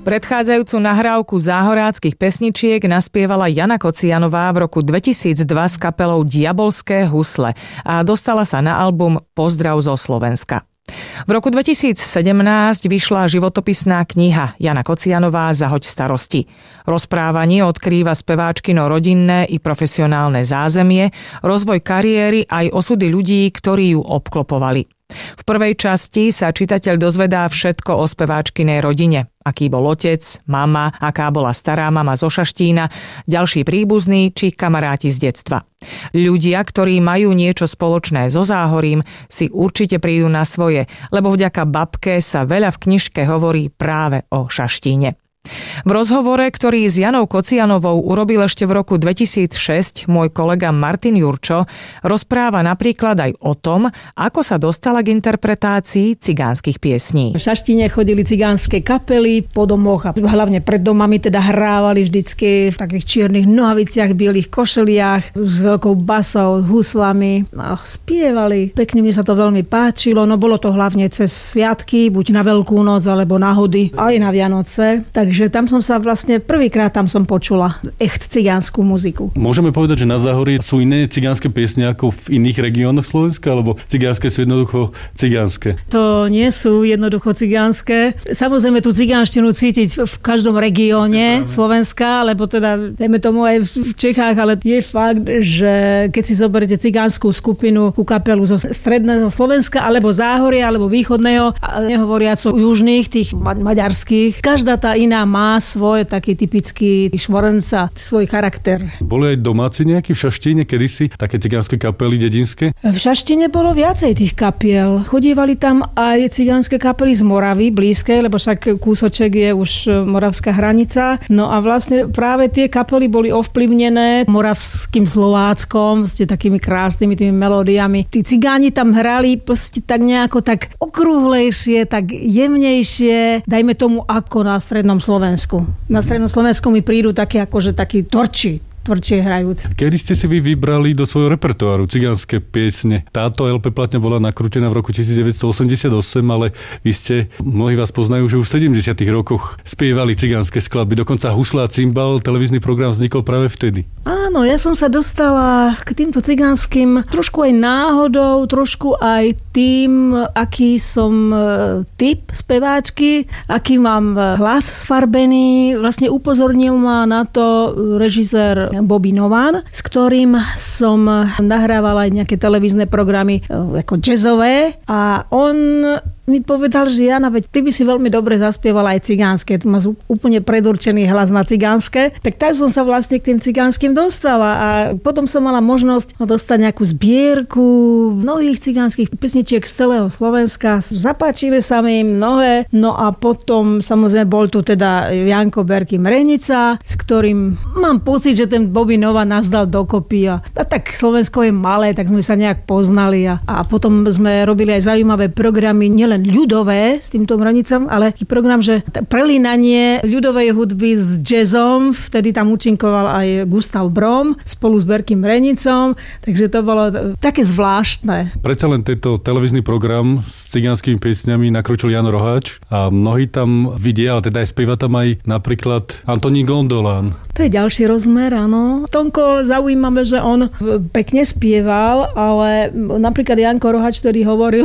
Predchádzajúcu nahrávku záhoráckych pesničiek naspievala Jana Kocianová v roku 2002 s kapelou Diabolské husle a dostala sa na album Pozdrav zo Slovenska. V roku 2017 vyšla životopisná kniha Jana Kocianová Zahoď starosti. Rozprávanie odkrýva speváčkino rodinné i profesionálne zázemie, rozvoj kariéry aj osudy ľudí, ktorí ju obklopovali. V prvej časti sa čitateľ dozvedá všetko o speváčkinej rodine. Aký bol otec, mama, aká bola stará mama zo Šaštína, ďalší príbuzní či kamaráti z detstva. Ľudia, ktorí majú niečo spoločné so Záhorím, si určite prídu na svoje, lebo vďaka babke sa veľa v knižke hovorí práve o Šaštíne. V rozhovore, ktorý s Janou Kocianovou urobil ešte v roku 2006 môj kolega Martin Jurčo, rozpráva napríklad aj o tom, ako sa dostala k interpretácii cigánskych piesní. V Šaštíne chodili cigánske kapely po domoch a hlavne pred domami teda hrávali vždycky v takých čiernych nohaviciach, bielých košeliach s veľkou basou, huslami a spievali. Pekne mi sa to veľmi páčilo, no bolo to hlavne cez sviatky, buď na Veľkú noc alebo na hody, aj na Vianoce. Takže tam som sa vlastne prvýkrát tam som počula echt cigánsku muziku. Môžeme povedať, že na Záhorí sú iné cigánske piesne ako v iných regiónoch Slovenska, alebo cigánske sú jednoducho cigánske? To nie sú jednoducho cigánske. Samozrejme tú cigánštinu cítiť v každom regióne Slovenska, lebo teda dajme tomu aj v Čechách, ale je fakt, že keď si zoberiete cigánsku skupinu, kapelu zo stredného Slovenska, alebo Záhoria, alebo východného, nehovoriac o južných, tých maďarských, každá tá iná má svoj taký typický šmorenca, svoj charakter. Boli aj domáci nejakí v Šaštíne kedysi, také cigánske kapely dedinské? V Šaštíne bolo viacej tých kapiel. Chodívali tam aj cigánske kapely z Moravy, blízkej, lebo však kúsoček je už moravská hranica. No a vlastne práve tie kapely boli ovplyvnené moravským Slováckom, s takými krásnymi tými melódiami. Tí cigáni tam hrali proste tak nejako tak okrúhlejšie, tak jemnejšie, dajme tomu ako na strednom Slovensku. Na strednom Slovensku mi prídu také akože takí tvrdšie hrajúci. Kedy ste si vy vybrali do svojho repertoáru cigánske piesne? Táto LP platňa bola nakrútená v roku 1988, ale vy ste, mnohí vás poznajú, že už v 70. rokoch spievali cigánske skladby. Dokonca Husla a cimbal, televízny program vznikol práve vtedy. Áno, ja som sa dostala k týmto cigánskym trošku aj náhodou, trošku aj tým, aký som typ speváčky, aký mám hlas sfarbený. Vlastne upozornil ma na to režisér Bobby Nován, s ktorým som nahrávala aj nejaké televízne programy ako jazzové a on mi povedal, že Jana, veď ty by si veľmi dobre zaspievala aj cigánske. Ty máš úplne predurčený hlas na cigánske. Tak som sa vlastne k tým cigánskym dostala a potom som mala možnosť dostať nejakú zbierku mnohých cigánskych pesničiek z celého Slovenska. Zapáčili sa mi mnohé. No a potom samozrejme bol tu teda Janko Berky Mrenica, s ktorým mám pocit, že ten Bobby Nova nás dal dokopy a tak Slovensko je malé, tak sme sa nejak poznali a potom sme robili aj zaujímavé programy, nielen ľudové s týmto Mrenicom, ale program, že prelínanie ľudovej hudby s jazzom, vtedy tam účinkoval aj Gustav Brom spolu s Berkym Mrenicom, takže to bolo také zvláštne. Predsa len tento televízny program s cigánskymi piesňami nakrútil Jan Roháč a mnohí tam vidia, ale teda aj spieva tam aj napríklad Antonín Gondolán. To je ďalší rozmer, áno. Tonko, zaujímavé, že on pekne spieval, ale napríklad Janko Roháč, ktorý hovoril,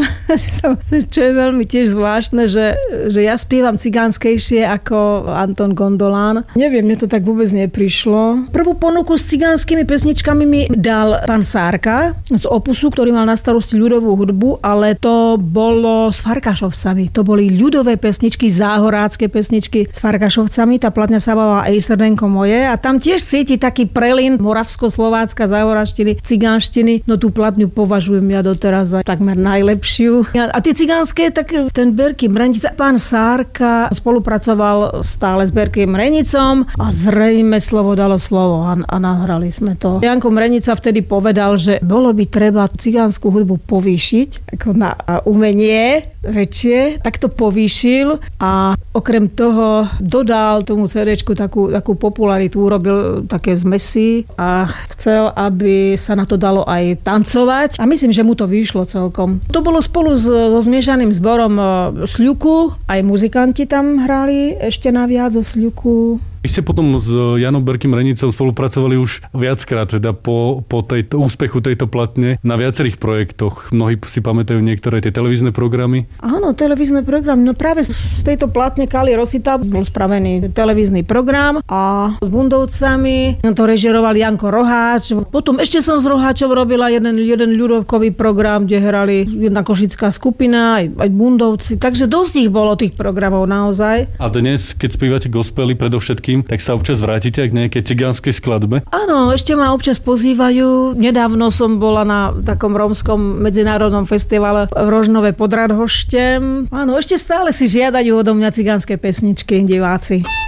čo je veľmi tiež zvláštne, že ja spievam cigánskejšie ako Anton Gondolán. Neviem, mne to tak vôbec neprišlo. Prvú ponuku s cigánskymi pesničkami mi dal pán Sárka z Opusu, ktorý mal na starosti ľudovú hudbu, ale to bolo s Farkašovcami. To boli ľudové pesničky, záhorácké pesničky s Farkašovcami. Tá platňa sa volala Ej srdenko moje a tam tiež cíti taký prelin moravsko-slovácka, záhoráštiny, cigánštiny. No tú platňu považujem ja doteraz za takmer najlepšiu. A tie cigánske, tak ten Berky Mrenica, pán Sárka spolupracoval stále s Berkym Mrenicom a zrejme slovo dalo slovo a nahrali sme to. Janko Mrenica vtedy povedal, že bolo by treba cigánsku hudbu povýšiť ako na umenie väčšie, tak to povýšil a okrem toho dodal tomu CD-čku takú popularitu tu urobil také zmesy a chcel, aby sa na to dalo aj tancovať. A myslím, že mu to vyšlo celkom. To bolo spolu so zmiešaným zborom Sľuku, aj muzikanti tam hrali ešte naviac zo Sľuku. Vy ste potom s Janom Berkým Renicou spolupracovali už viackrát, teda po tejto úspechu tejto platne na viacerých projektoch. Mnohí si pamätajú niektoré tie televízne programy. Áno, televízne programy. No práve z tejto platne Kali Rosita bol spravený televízny program a s Bundovcami to režiroval Janko Roháč. Potom ešte som s Roháčom robila jeden ľudovkový program, kde hrali jedna košická skupina, aj Bundovci. Takže dosť ich bolo tých programov naozaj. A dnes, keď spívate gospely predovšetkým, tak sa občas vrátite aj k nejakej cigánskej skladbe? Áno, ešte ma občas pozývajú. Nedávno som bola na takom rómskom medzinárodnom festivale v Rožnove pod Radhoštem. Áno, ešte stále si žiadajú odo mňa cigánske pesničky diváci.